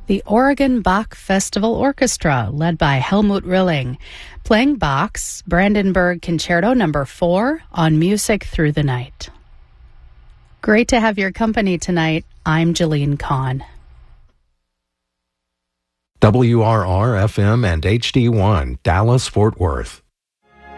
The Oregon Bach Festival Orchestra, led by Helmut Rilling, playing Bach's Brandenburg Concerto No. 4 on Music Through the Night. Great to have your company tonight. I'm Jeline Kahn. WRR-FM and HD1, Dallas, Fort Worth.